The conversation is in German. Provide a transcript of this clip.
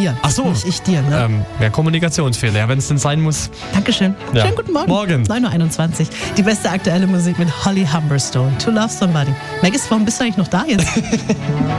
mir. Ach so. Nicht ich dir, ne? Ja, Kommunikationsfehler, ja, wenn es denn sein muss. Dankeschön. Ja. Schönen guten Morgen. Morgen. 9.21 Uhr. Die beste aktuelle Musik mit Holly Humberstone. To Love Somebody. Maggis, warum bist du eigentlich noch da jetzt?